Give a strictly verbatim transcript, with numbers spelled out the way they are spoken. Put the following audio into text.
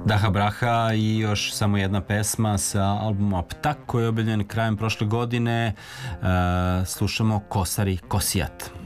Daha Braha i još samo jedna pesma sa albuma Ptak koji je objavljen krajem prošle godine. Uh, slušamo Kosari Kosijat.